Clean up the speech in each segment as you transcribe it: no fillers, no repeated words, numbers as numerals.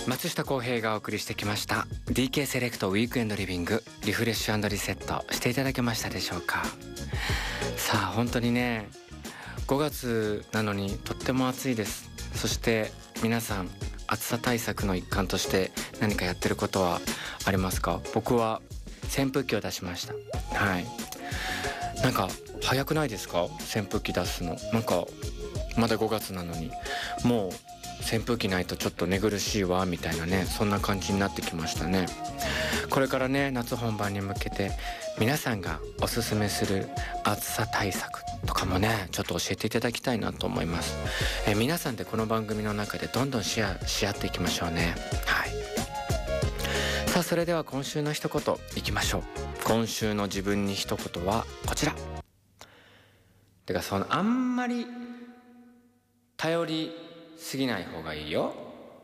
松下洸平がお送りしてきました DK セレクトウィークエンドリビング、リフレッシュ&リセットしていただけましたでしょうか。さあ本当にね、5月なのにとっても暑いです。そして皆さん暑さ対策の一環として何かやってることはありますか？僕は扇風機を出しました。はい、なんか早くないですか？扇風機出すの。なんかまだ5月なのにもう扇風機ないとちょっと寝苦しいわみたいなね、そんな感じになってきましたね。これからね、夏本番に向けて皆さんがおすすめする暑さ対策とかもね、ちょっと教えていただきたいなと思います。皆さんでこの番組の中でどんどんシェアし合っていきましょうね。はい。さあそれでは今週の一言いきましょう。今週の自分に一言はこちら。てかあんまり頼りすぎない方がいいよ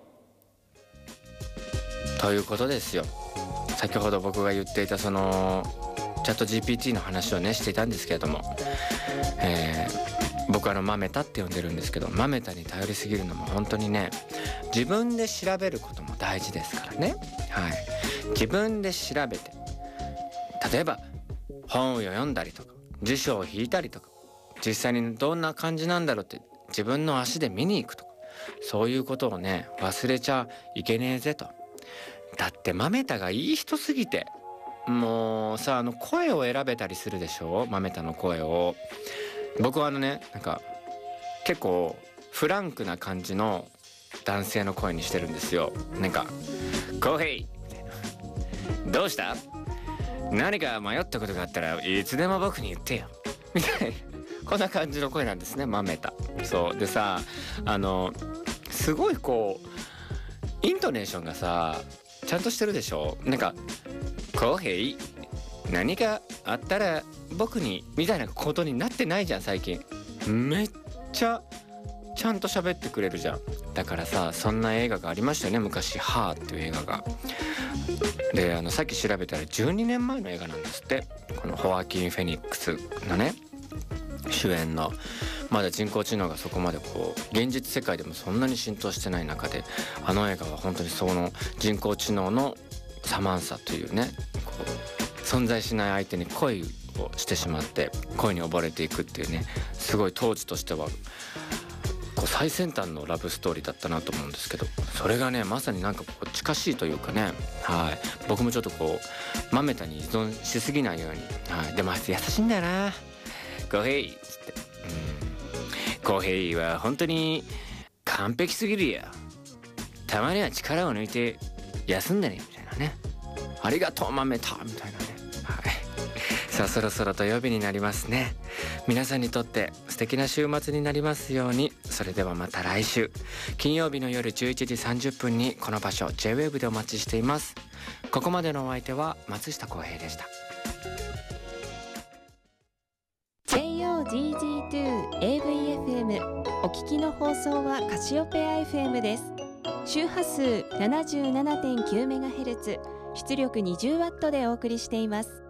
ということですよ。先ほど僕が言っていたチャット GPT の話をねしていたんですけれども、僕マメタって呼んでるんですけど、マメタに頼りすぎるのも本当にね、自分で調べることも大事ですからね。はい、自分で調べて、例えば本を読んだりとか辞書を引いたりとか、実際にどんな感じなんだろうって自分の足で見に行くとか、そういうことをね忘れちゃいけねえぜと。だってマメタがいい人すぎて、もうさ、声を選べたりするでしょ、マメタの声を。僕はなんか結構フランクな感じの男性の声にしてるんですよ。なんかコヘイみたいな、どうした、何か迷ったことがあったらいつでも僕に言ってよみたいな、こんな感じの声なんですね、マメタ。そうでさ、すごいイントネーションがさちゃんとしてるでしょ。なんかコヘイ、何かあったら僕にみたいなことになってないじゃん最近。めっちゃちゃんと喋ってくれるじゃん。だからさ、そんな映画がありましたよね昔、ハーっていう映画が。でさっき調べたら12年前の映画なんですって。このホアキン・フェニックスのね主演の、まだ人工知能がそこまで現実世界でもそんなに浸透してない中で、映画は本当にその人工知能のサマンサというね、存在しない相手に恋をしてしまって恋に溺れていくっていうね、すごい当時としては最先端のラブストーリーだったなと思うんですけど、それがねまさに近しいというかね。はい、僕もちょっとマメタに依存しすぎないように。はい、でもあいつ優しいんだよな、コヘイっつって、コヘイは本当に完璧すぎるよ、たまには力を抜いて休んでねみたいなね、ありがとうマメタみたいなね。はい、さあそろそろ土曜日になりますね。皆さんにとって素敵な週末になりますように。それではまた来週金曜日の夜11時30分にこの場所 J-WAVE でお待ちしています。ここまでのお相手は松下洸平でした。 JOGG2 AVFM お聞きの放送はカシオペア FM です。周波数 77.9MHz、出力 20W でお送りしています。